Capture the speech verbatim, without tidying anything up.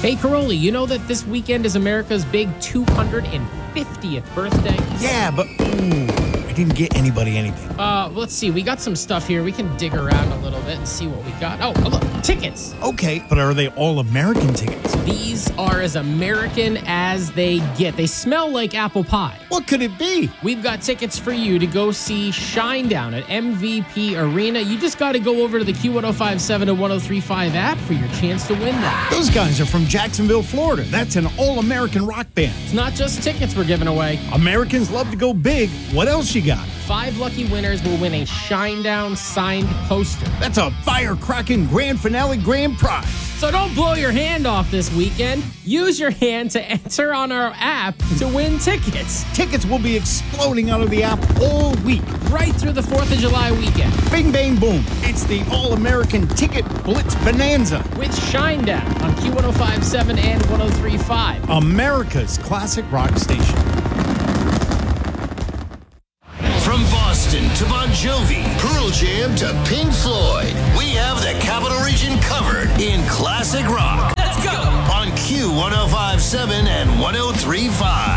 Hey, Caroli, you know that this weekend is America's big two hundred fiftieth birthday? Yeah, but ooh, I didn't get anybody anything. Uh, let's see. We got some stuff here. We can dig around a little bit and see what we got. Oh, look, tickets. Okay, but are they all American tickets? These are as American as they get. They smell like apple pie. What could it be? We've got tickets for you to go see Shinedown at M V P Arena. You just got to go over to the Q one oh five seven and one oh three five app for your chance to win that. Those guys are from Jacksonville, Florida. That's an all-American rock band. It's not just tickets we're giving away. Americans love to go big. What else you got? Five lucky winners will win a Shinedown signed poster. That's a firecracking grand finale grand prize. So don't blow your hand off this weekend. Use your hand to enter on our app to win tickets. Tickets will be exploding out of the app all week. Right through the fourth of July weekend. Bing, bang, boom. It's the all-American Ticket Blitz Bonanza. With Shinedown on Q one oh five seven and one oh three five. America's classic rock station. From Boston to Bon Jovi, Pearl Jam to Pink Floyd, we have the Capital Region covered in classic rock. Let's go! On Q one oh five seven and one oh three five.